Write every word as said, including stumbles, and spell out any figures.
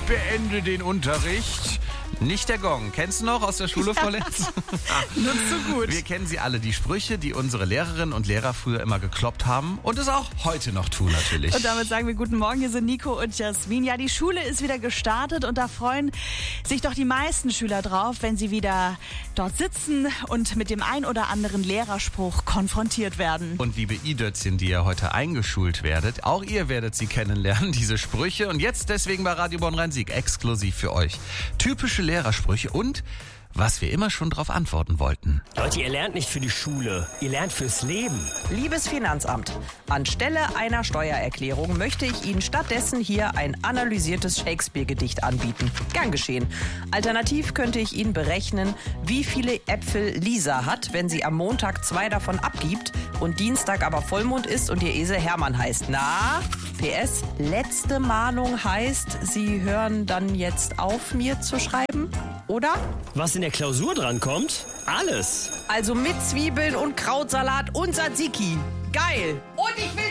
beende den Unterricht. Nicht der Gong. Kennst du noch aus der Schule, Frau Lenz? Nutzt du gut. Wir kennen sie alle, die Sprüche, die unsere Lehrerinnen und Lehrer früher immer gekloppt haben und es auch heute noch tun natürlich. Und damit sagen wir guten Morgen, hier sind Nico und Jasmin. Ja, die Schule ist wieder gestartet und da freuen sich doch die meisten Schüler drauf, wenn sie wieder dort sitzen und mit dem ein oder anderen Lehrerspruch konfrontiert werden. Und liebe I-Dötzchen, die ihr heute eingeschult werdet, auch ihr werdet sie kennenlernen, diese Sprüche. Und jetzt deswegen bei Radio Bonn-Rhein-Sieg exklusiv für euch. Typische Lehrersprüche und was wir immer schon drauf antworten wollten. Leute, ihr lernt nicht für die Schule, ihr lernt fürs Leben. Liebes Finanzamt, anstelle einer Steuererklärung möchte ich Ihnen stattdessen hier ein analysiertes Shakespeare-Gedicht anbieten. Gern geschehen. Alternativ könnte ich Ihnen berechnen, wie viele Äpfel Lisa hat, wenn sie am Montag zwei davon abgibt und Dienstag aber Vollmond ist und ihr Esel Hermann heißt. Na, P S, letzte Mahnung heißt, Sie hören dann jetzt auf, mir zu schreiben, oder? Was in der Klausur drankommt? Alles. Also mit Zwiebeln und Krautsalat und Tzatziki. Geil. Und ich will